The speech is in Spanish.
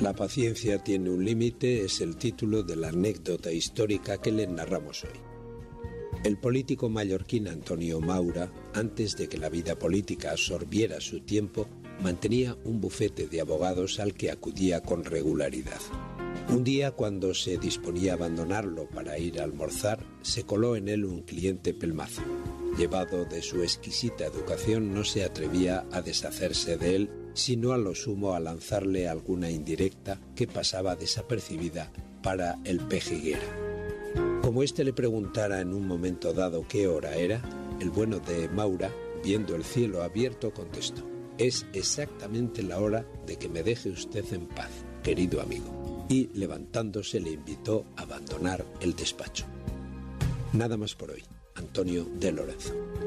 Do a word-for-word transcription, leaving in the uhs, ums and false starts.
La paciencia tiene un límite es el título de la anécdota histórica que le narramos hoy. El político mallorquín Antonio Maura, antes de que la vida política absorbiera su tiempo, mantenía un bufete de abogados al que acudía con regularidad. Un día, cuando se disponía a abandonarlo para ir a almorzar, se coló en él un cliente pelmazo. Llevado de su exquisita educación, no se atrevía a deshacerse de él, sino a lo sumo a lanzarle alguna indirecta que pasaba desapercibida para el pejiguera. Como éste le preguntara en un momento dado qué hora era, el bueno de Maura, viendo el cielo abierto, contestó: «Es exactamente la hora de que me deje usted en paz, querido amigo». Y, levantándose, le invitó a abandonar el despacho. Nada más por hoy. Antonio de Lorenzo.